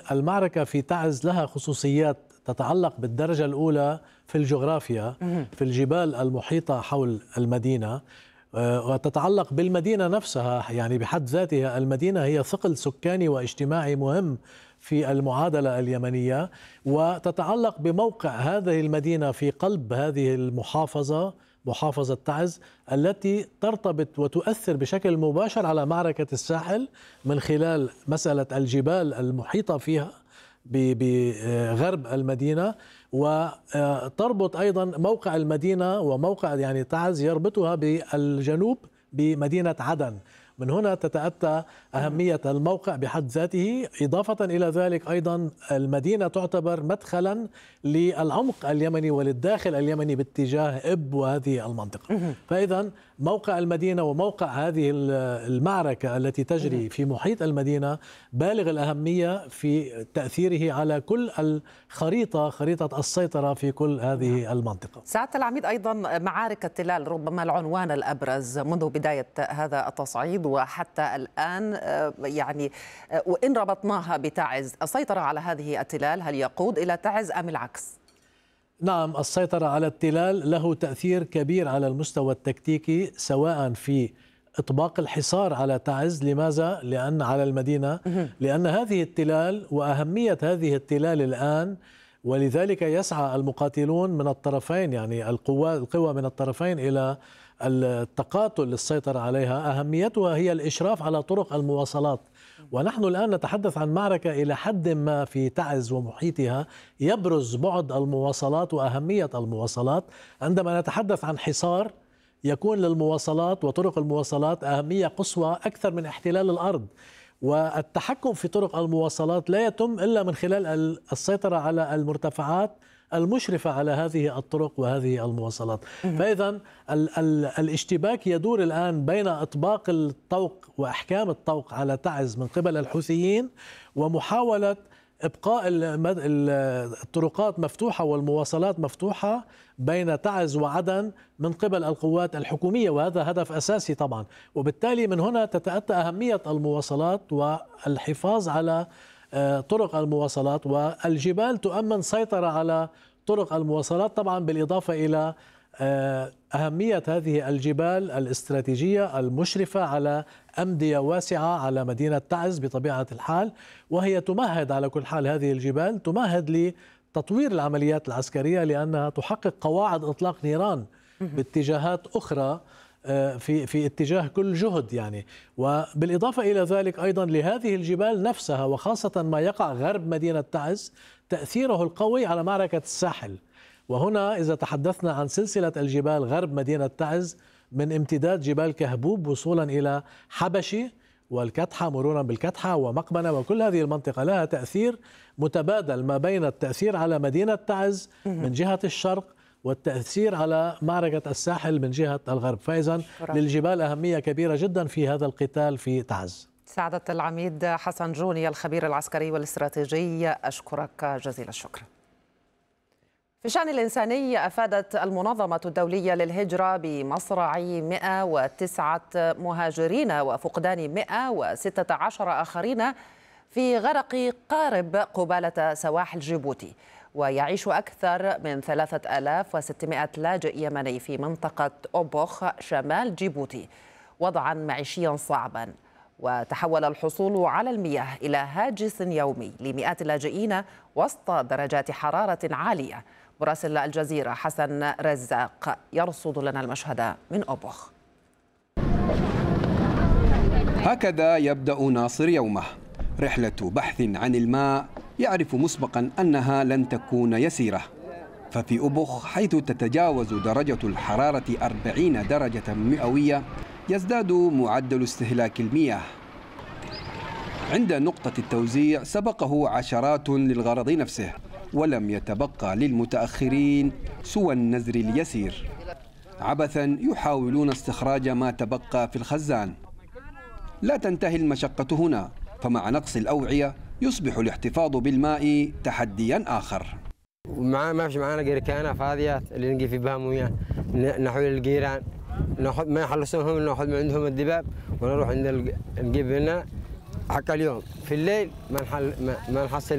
المعركة في تعز لها خصوصيات تتعلق بالدرجة الأولى في الجغرافيا، في الجبال المحيطة حول المدينة، وتتعلق بالمدينة نفسها. يعني بحد ذاتها المدينة هي ثقل سكاني واجتماعي مهم في المعادلة اليمنية، وتتعلق بموقع هذه المدينة في قلب هذه المحافظة، محافظة تعز، التي ترتبط وتؤثر بشكل مباشر على معركة الساحل من خلال مسألة الجبال المحيطة فيها بغرب المدينة، وتربط أيضا موقع المدينة وموقع يعني تعز يربطها بالجنوب بمدينة عدن. من هنا تتأتى أهمية الموقع بحد ذاته. إضافة إلى ذلك أيضا المدينة تعتبر مدخلا للعمق اليمني وللداخل اليمني باتجاه إب وهذه المنطقة. فإذا موقع المدينة وموقع هذه المعركة التي تجري في محيط المدينة بالغ الأهمية في تأثيره على كل الخريطة، خريطة السيطرة في كل هذه المنطقة. سعادة العميد، أيضا معارك التلال ربما العنوان الأبرز منذ بداية هذا التصعيد وحتى الآن، يعني وإن ربطناها بتعز، السيطرة على هذه التلال هل يقود إلى تعز أم العكس؟ نعم، السيطرة على التلال له تأثير كبير على المستوى التكتيكي، سواء في إطباق الحصار على تعز. لماذا؟ لأن على المدينة، لأن هذه التلال وأهمية هذه التلال الآن، ولذلك يسعى المقاتلون من الطرفين، يعني القوى من الطرفين إلى التقاتل للسيطرة عليها. أهميتها هي الإشراف على طرق المواصلات، ونحن الآن نتحدث عن معركة إلى حد ما في تعز ومحيطها يبرز بعد المواصلات وأهمية المواصلات. عندما نتحدث عن حصار يكون للمواصلات وطرق المواصلات أهمية قصوى أكثر من احتلال الأرض، والتحكم في طرق المواصلات لا يتم إلا من خلال السيطرة على المرتفعات المشرفة على هذه الطرق وهذه المواصلات. فإذا الاشتباك يدور الآن بين إطباق الطوق وأحكام الطوق على تعز من قبل الحوثيين، ومحاولة إبقاء الطرقات مفتوحة والمواصلات مفتوحة بين تعز وعدن من قبل القوات الحكومية، وهذا هدف أساسي طبعا. وبالتالي من هنا تتأتى أهمية المواصلات والحفاظ على طرق المواصلات، والجبال تؤمن سيطرة على طرق المواصلات طبعا، بالإضافة إلى أهمية هذه الجبال الاستراتيجية المشرفة على أمدية واسعة على مدينة تعز بطبيعة الحال، وهي تمهد على كل حال، هذه الجبال تمهد لتطوير العمليات العسكرية، لأنها تحقق قواعد إطلاق نيران باتجاهات أخرى في اتجاه كل جهد يعني. وبالإضافة إلى ذلك أيضا لهذه الجبال نفسها، وخاصة ما يقع غرب مدينة تعز، تأثيره القوي على معركة الساحل. وهنا إذا تحدثنا عن سلسلة الجبال غرب مدينة تعز من امتداد جبال كهبوب وصولا إلى حبشي والكتحة، مرورا بالكتحة ومقبنة، وكل هذه المنطقة لها تأثير متبادل ما بين التأثير على مدينة تعز من جهة الشرق والتأثير على معركة الساحل من جهة الغرب. فإذا للجبال أهمية كبيرة جدا في هذا القتال في تعز. سعادة العميد حسن جوني الخبير العسكري والاستراتيجي، أشكرك جزيل الشكر. في الشأن الإنساني، أفادت المنظمة الدولية للهجرة بمصرع 109 مهاجرين وفقدان 116 آخرين في غرق قارب قبالة سواحل جيبوتي. ويعيش أكثر من 3600 لاجئ يمني في منطقة أوبوخ شمال جيبوتي وضعا معيشيا صعبا. وتحول الحصول على المياه إلى هاجس يومي لمئات اللاجئين وسط درجات حرارة عالية. مراسل الجزيرة حسن رزاق يرصد لنا المشهد من أوبوخ. هكذا يبدأ ناصر يومه، رحلة بحث عن الماء يعرف مسبقا أنها لن تكون يسيرة. ففي أوبوخ حيث تتجاوز درجة الحرارة 40 درجة مئوية يزداد معدل استهلاك المياه. عند نقطة التوزيع سبقه عشرات للغرض نفسه، ولم يتبقى للمتأخرين سوى النزر اليسير. عبثا يحاولون استخراج ما تبقى في الخزان. لا تنتهي المشقة هنا، فمع نقص الأوعية يصبح الاحتفاظ بالماء تحديا آخر. ما فيش معانا جركانة فاضية اللي نجي في بها مويه، نحول الجيران ناخذ ما يخلصونهم، ناخذ من عندهم الدباب ونروح عند نجيب لنا حق اليوم. في الليل ما نحصل